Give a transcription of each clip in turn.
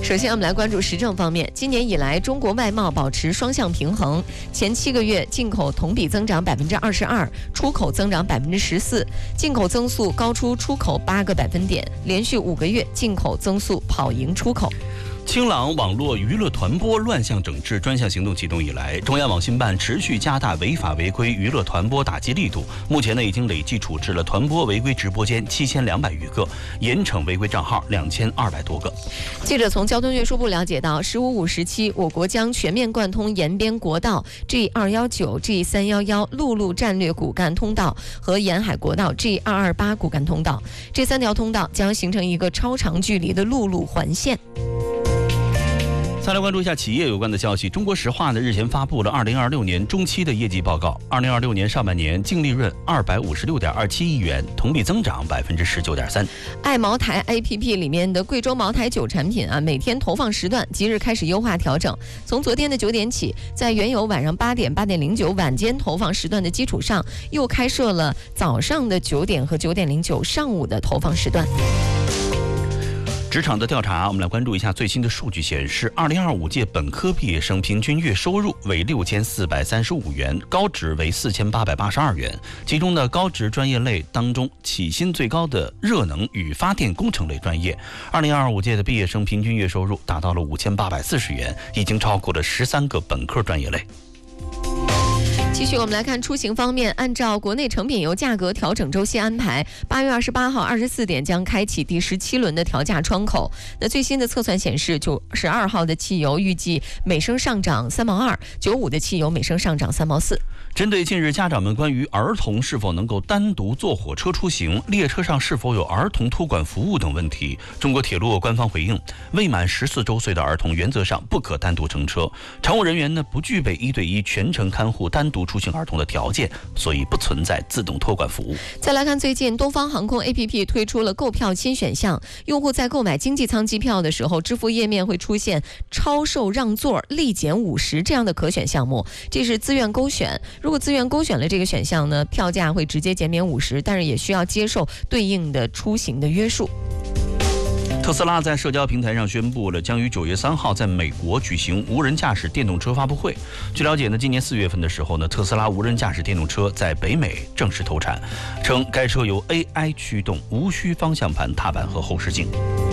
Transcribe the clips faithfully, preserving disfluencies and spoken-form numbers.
首先，我们来关注时政方面。今年以来，中国外贸保持双向平衡，前七个月进口同比增长百分之二十二，出口增长百分之十四，进口增速高出出口八个百分点，连续五个月进口增速跑赢出口。 清朗网络娱乐团播乱象整治专项行动启动以来，中央网信办持续加大违法违规娱乐团播打击力度。目前呢，已经累计处置了团播违规直播间七千两百余个，严惩违规账号两千二百多个。 记者从交通运输部了解到，十五五时期，我国将全面贯通沿边国道 G 二一九、G 三一一陆路战略骨干通道和沿海国道 G 二二八骨干通道，这三条通道将形成一个超长距离的陆路环线。 再来关注一下企业有关的消息。中国石化呢日前发布了二零二六年中期的业绩报告。二零二六年上半年净利润二百五十六点二七亿元，同比增长百分之十九点三。 爱茅台 A P P 里面的贵州茅台酒产品啊，每天投放时段即日开始优化调整。从昨天的九点起，在原有晚上八点、八点零九晚间投放时段的基础上，又开设了早上的九点和九点零九上午的投放时段。 职场的调查，我们来关注一下最新的数据显示，二零二五届本科毕业生平均月收入为六千四百三十五元，高职为四千八百八十二元。其中的高职专业类当中，起薪最高的热能与发电工程类专业，二零二五届的毕业生平均月收入达到了五千八百四十元，已经超过了十三个本科专业类。 继续，我们来看出行方面，按照国内成品油价格调整周期安排，八月二十八号二十四点将开启第十七轮的调价窗口。那最新的测算显示，九十二号的汽油预计每升上涨三毛二，九五的汽油每升上涨三毛四。 针对近日家长们关于儿童是否能够单独坐火车出行、列车上是否有儿童托管服务等问题，中国铁路官方回应，未满十四周岁的儿童原则上不可单独乘车，乘务人员呢不具备一对一全程看护单独出行儿童的条件，所以不存在自动托管服务。 再来看最近东方航空 A P P 推出了购票新选项，用户在购买经济舱机票的时候，支付页面会出现超售让座立减五十这样的可选项目，这是自愿勾选。如果自愿勾选了这个选项呢，票价会直接减免五十，但是也需要接受对应的出行的约束。 特斯拉在社交平台上宣布了，将于九月三号在美国举行无人驾驶电动车发布会。据了解呢，今年四月份的时候呢，特斯拉无人驾驶电动车在北美正式投产，称该车由 A I 驱动，无需方向盘、踏板和后视镜。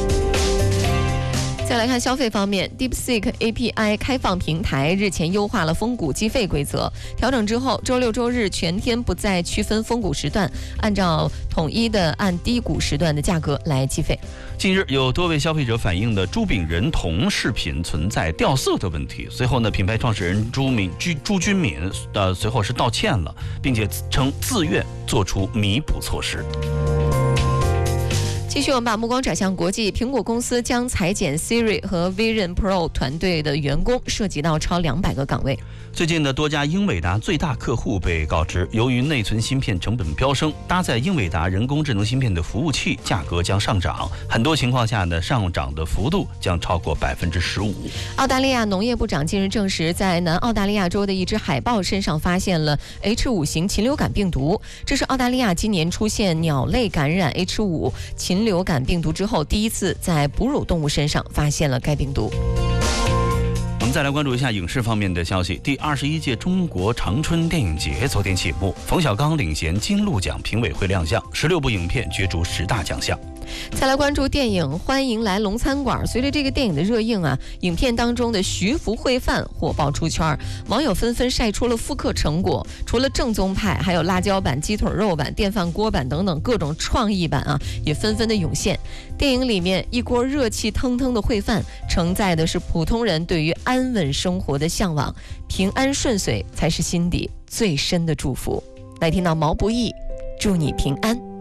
再来看消费方面 ，DeepSeek A P I 开放平台日前优化了封谷计费规则，调整之后，周六周日全天不再区分封谷时段，按照统一的按低谷时段的价格来计费。 近日有多位消费者反映的朱炳仁铜饰品存在掉色的问题，随后呢，品牌创始人朱敏朱朱军敏呃随后是道歉了，并且称自愿做出弥补措施。 继续，我们把目光转向国际。苹果公司将裁减 Siri 和 Vision Pro 团队的员工，涉及到超两百个岗位。 最近的多家英伟达最大客户被告知，由于内存芯片成本飙升，搭载英伟达人工智能芯片的服务器价格将上涨，很多情况下呢，上涨的幅度将超过百分之十五。 澳大利亚农业部长近日证实，在南澳大利亚州的一只海豹身上发现了 H 五 型禽流感病毒，这是澳大利亚今年出现鸟类感染 H 五 禽流感病毒之后，第一次在哺乳动物身上发现了该病毒。 我们再来关注一下影视方面的消息。第二十一届中国长春电影节昨天启幕，冯小刚领衔金鹿奖评委会亮相，十六部影片角逐十大奖项。 再来关注电影《欢迎来龙餐馆》。随着这个电影的热映啊，影片当中的徐福烩饭火爆出圈，网友纷纷晒出了复刻成果。除了正宗派，还有辣椒版、鸡腿肉版、电饭锅版等等各种创意版啊，也纷纷的涌现。电影里面一锅热气腾腾的烩饭，承载的是普通人对于安稳生活的向往，平安顺遂才是心底最深的祝福。来听到毛不易，祝你平安。